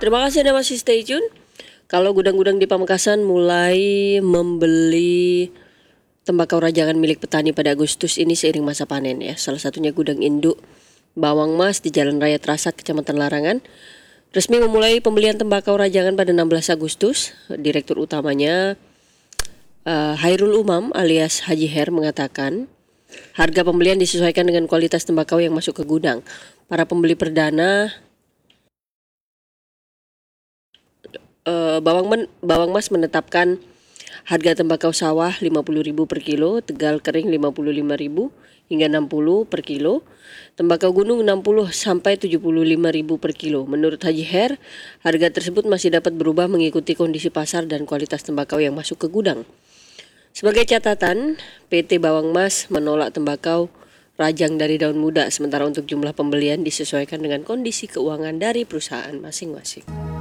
Terima kasih Anda masih stay tune. Kalau gudang-gudang di Pamekasan mulai membeli tembakau rajangan milik petani pada Agustus ini seiring masa panen ya. Salah satunya gudang induk Bawang Mas di Jalan Raya Trasak, Kecamatan Larangan, resmi memulai pembelian tembakau rajangan pada 16 Agustus. Direktur utamanya Hairul Umam alias Haji Her mengatakan harga pembelian disesuaikan dengan kualitas tembakau yang masuk ke gudang. Para pembeli perdana Bawang Mas menetapkan harga tembakau sawah Rp50.000 per kilo, Tegal kering Rp55.000 hingga Rp60 per kilo, tembakau gunung Rp60 sampai Rp75.000 per kilo. Menurut Haji Her, harga tersebut masih dapat berubah mengikuti kondisi pasar dan kualitas tembakau yang masuk ke gudang. Sebagai catatan, PT Bawang Mas menolak tembakau rajang dari daun muda, sementara untuk jumlah pembelian disesuaikan dengan kondisi keuangan dari perusahaan masing-masing.